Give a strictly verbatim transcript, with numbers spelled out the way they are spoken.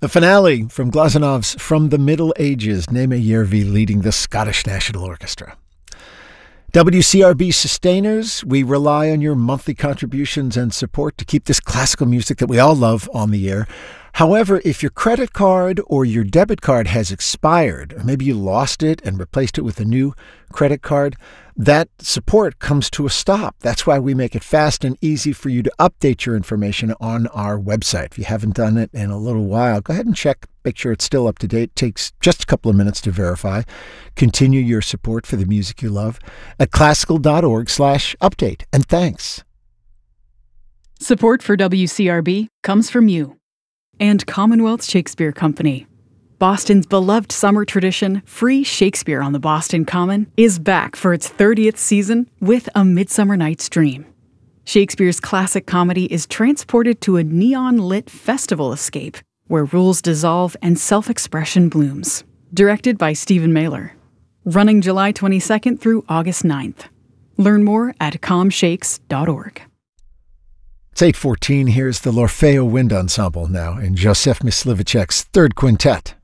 The finale from Glazanov's From the Middle Ages, Neeme Järvi leading the Scottish National Orchestra. W C R B sustainers, we rely on your monthly contributions and support to keep this classical music that we all love on the air. However, if your credit card or your debit card has expired, or maybe you lost it and replaced it with a new credit card, that support comes to a stop. That's why we make it fast and easy for you to update your information on our website. If you haven't done it in a little while, go ahead and check, make sure it's still up to date. It takes just a couple of minutes to verify. Continue your support for the music you love at classical.org slash update. And thanks. Support for W C R B comes from you and Commonwealth Shakespeare Company. Boston's beloved summer tradition, Free Shakespeare on the Boston Common, is back for its thirtieth season with A Midsummer Night's Dream. Shakespeare's classic comedy is transported to a neon-lit festival escape where rules dissolve and self-expression blooms. Directed by Stephen Mailer. Running July twenty-second through August ninth. Learn more at com shakes dot org. It's eight fourteen. Here's the L'Orfeo Wind Ensemble now in Joseph Myslivicek's third quintet.